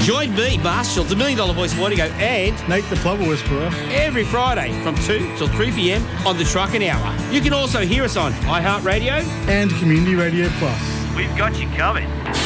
Join me, Marshall, the $1 Million Voice Morning Show, and Nate the Plover Whisperer every Friday from 2 till 3 p.m. on the Truckin' Hour. You can also hear us on iHeartRadio and Community Radio Plus. We've got you covered.